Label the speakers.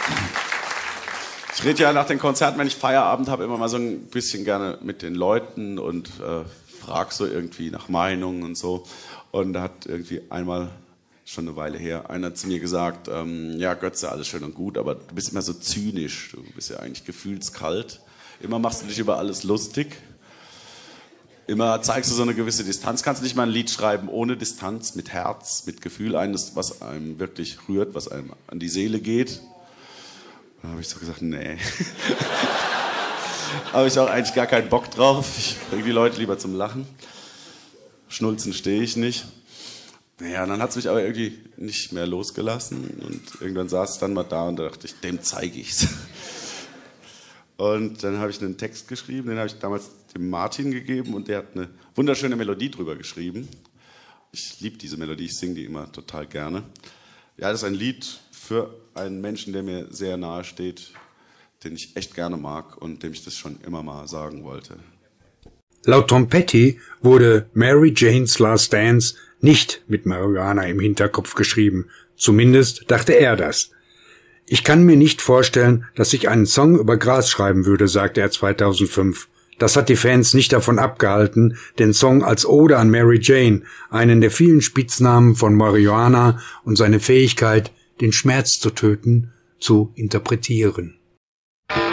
Speaker 1: Ich rede ja nach den Konzerten, wenn ich Feierabend habe, immer mal so ein bisschen gerne mit den Leuten und frage so irgendwie nach Meinungen und so. Und da hat irgendwie einmal, schon eine Weile her, einer zu mir gesagt, ja Götze, alles schön und gut, aber du bist immer so zynisch, du bist ja eigentlich gefühlskalt. Immer machst du dich über alles lustig. Immer zeigst du so eine gewisse Distanz. Kannst nicht mal ein Lied schreiben ohne Distanz, mit Herz, mit Gefühl, eines, was einem wirklich rührt, was einem an die Seele geht. Da habe ich so gesagt, nee. Habe ich auch eigentlich gar keinen Bock drauf. Ich bringe die Leute lieber zum Lachen. Schnulzen stehe ich nicht. Naja, dann hat es mich aber irgendwie nicht mehr losgelassen. Und irgendwann saß ich dann mal da und dachte ich, dem zeige ich's. Und dann habe ich einen Text geschrieben, den habe ich damals dem Martin gegeben und der hat eine wunderschöne Melodie drüber geschrieben. Ich liebe diese Melodie, ich singe die immer total gerne. Ja, das ist ein Lied für einen Menschen, der mir sehr nahe steht, den ich echt gerne mag und dem ich das schon immer mal sagen wollte.
Speaker 2: Laut Tom Petty wurde Mary Jane's Last Dance nicht mit Marihuana im Hinterkopf geschrieben. Zumindest dachte er das. Ich kann mir nicht vorstellen, dass ich einen Song über Gras schreiben würde, sagte er 2005. Das hat die Fans nicht davon abgehalten, den Song als Ode an Mary Jane, einen der vielen Spitznamen von Marihuana und seine Fähigkeit, den Schmerz zu töten, zu interpretieren.